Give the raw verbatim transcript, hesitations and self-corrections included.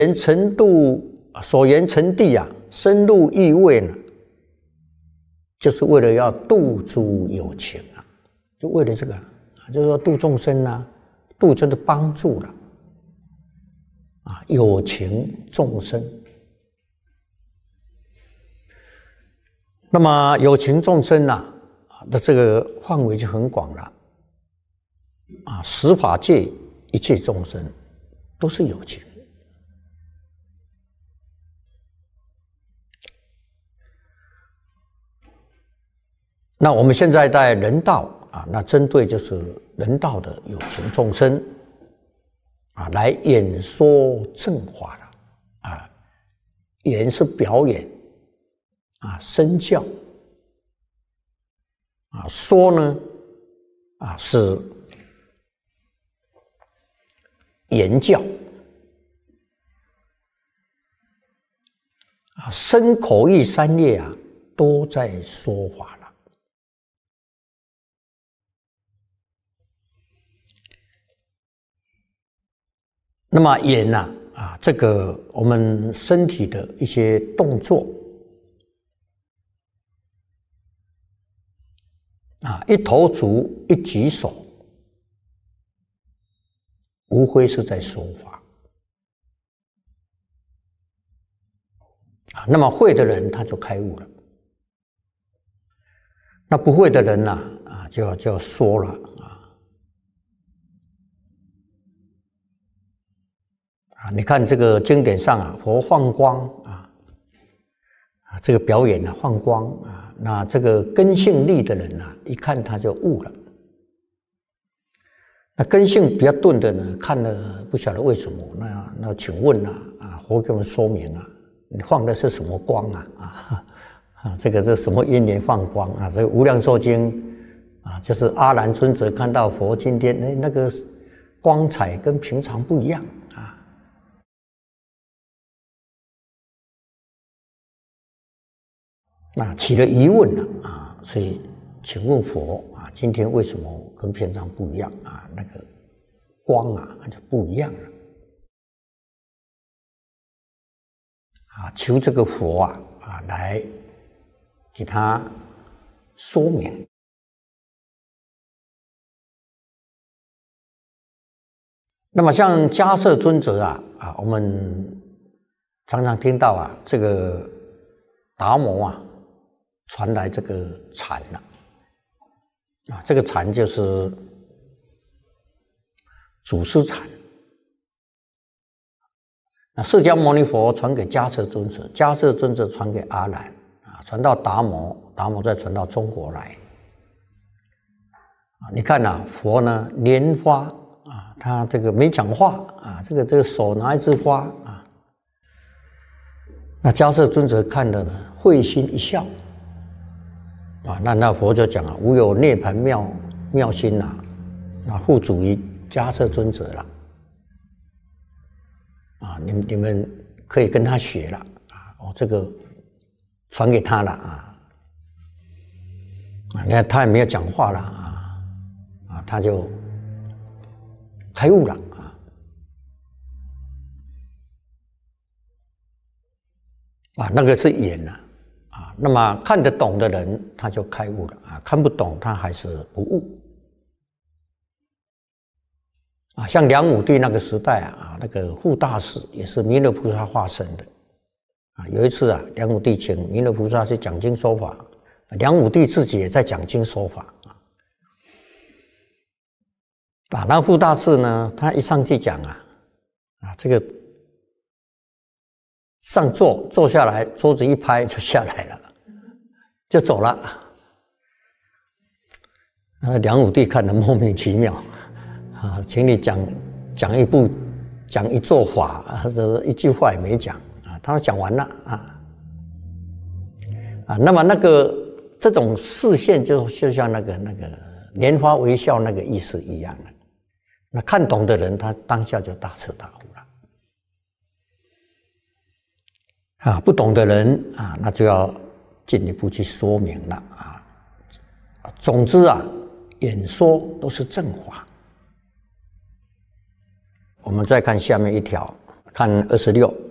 言程度所言程地啊，深入意味呢，就是为了要度诸有情啊，就为了这个，就是说度众生啊，度就是帮助了啊，有情众生。那么有情众生呐、啊，的这个范围就很广了啊，十法界一切众生都是有情。那我们现在在人道啊，那针对就是人道的有情众生啊，来演说正法了啊，演是表演啊，身教啊，说呢啊是言教啊，身口意三业啊，都在说法了。那么眼呐啊，这个我们身体的一些动作啊，一投足一举手，无非是在说法啊。那么会的人他就开悟了，那不会的人呐啊，就要就要说了。啊，你看这个经典上啊，佛放光啊，啊，这个表演啊，放光啊，那这个根性利的人啊，一看他就悟了。那根性比较钝的呢，看了不晓得为什么，那那请问啊，啊，佛给我们说明啊，你放的是什么光啊？啊啊，这个这什么因缘放光啊？这个《无量寿经》啊，就是阿难尊者看到佛今天那那个光彩跟平常不一样。那起了疑问了啊，所以请问佛啊，今天为什么跟平常不一样啊？那个光啊，那就不一样了啊！求这个佛啊啊来给他说明。那么像迦叶尊者啊啊，我们常常听到啊，这个达摩啊。传来这个禅了啊，这个禅就是祖师禅。那释迦牟尼佛传给迦叶尊者，迦叶尊者传给阿难啊，传到达摩，达摩再传到中国来啊。你看啊，佛呢莲花啊，他这个没讲话啊，这个这个手拿一枝花啊，那迦叶尊者看了呢，会心一笑。啊，那那佛就讲啊，无有涅盘妙妙心呐、啊，那付诸于迦叶尊者了。啊，你们你们可以跟他学了啊，哦，这个传给他了啊。啊，你看他也没有讲话了啊，啊，他就开悟了啊。啊，那个是眼呐。啊，那么看得懂的人他就开悟了啊，看不懂他还是不悟啊。像梁武帝那个时代啊，那个护大士也是弥勒菩萨化身的啊。有一次啊，梁武帝请弥勒菩萨去讲经说法，梁武帝自己也在讲经说法啊。啊，那护大士呢，他一上去讲啊，啊，这个。上座坐下来，桌子一拍就下来了，就走了。啊，梁武帝看得莫名其妙啊，请你讲讲一部讲一座法，啊，这一句话也没讲啊。他说讲完了啊啊，那么那个这种视线就就像那个那个莲花微笑那个意思一样的。那看懂的人，他当下就大彻大悟。啊，不懂的人啊，那就要进一步去说明了啊。总之啊，演说都是正法。我们再看下面一条， 看二十六。